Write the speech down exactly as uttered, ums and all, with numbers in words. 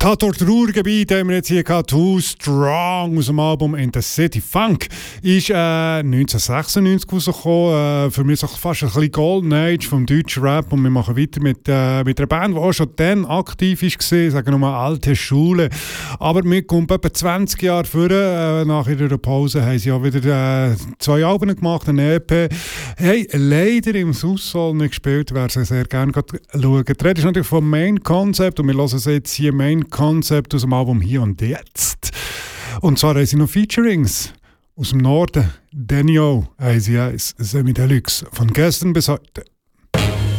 Dort Ruhrgebiet haben wir jetzt hier gehabt, Too Strong aus dem Album In the City. Funk ist äh, neunzehnhundertsechsundneunzig rausgekommen. Äh, für mich ist es fast ein bisschen Golden Age vom deutschen Rap. Und wir machen weiter mit, äh, mit einer Band, die auch schon dann aktiv war, sagen wir mal alte Schule. Aber mir kommt etwa zwanzig Jahre vor. Äh, nach ihrer Pause haben sie auch wieder äh, zwei Alben gemacht, ein E P. Hey, leider im Sussoul nicht gespielt, wer sie sehr gerne schauen. Die Rede ist natürlich vom Main Concept und wir hören es jetzt hier Main Concept aus dem Album Hier und Jetzt. Und zwar haben sie noch Featurings aus dem Norden. Denio haben sie eins, Semi Deluxe, von gestern bis heute.